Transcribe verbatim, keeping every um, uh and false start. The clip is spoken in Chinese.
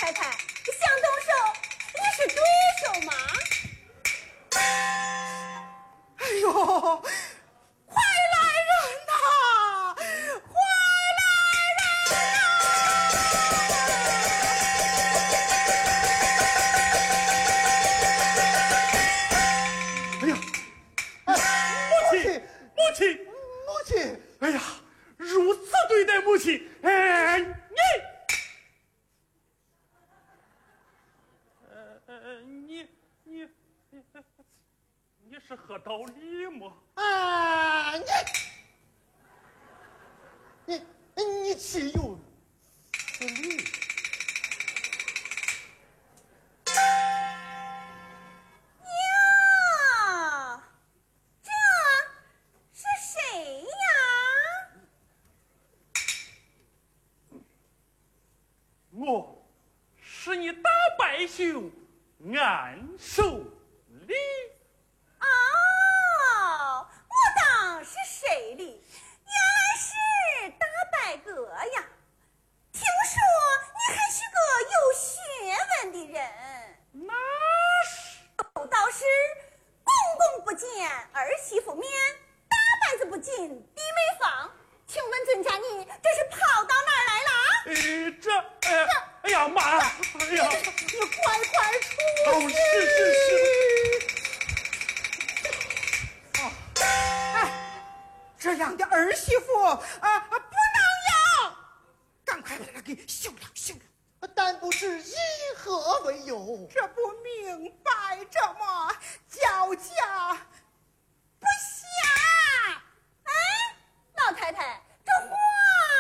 太太，想动手，你是对手吗？ 哎呦，快来人呐！快来人呐！ 哎呀，哎，母亲，母亲， 母亲！ 哎呀，如此对待母亲，哎，你，呃呃，你你你你是何道理么？ 啊，你你你岂有此理！ 呀，这是谁呀？ 我是你大伯兄安守礼。 哦，我当是谁哩？原来是大伯哥呀！听说你还是个有学问的人。 那是。 有道是公公不见儿媳妇面，大伯子不进弟妹房。请问尊家你这是跑到哪儿来了？ 呃，这，呃，哎呀妈，哎呀， 你快快出去！ 哦，是是是。 啊，哎，这样的儿媳妇啊啊不能养，赶快把她给休了休了。 但不知以何为由？ 这不明摆着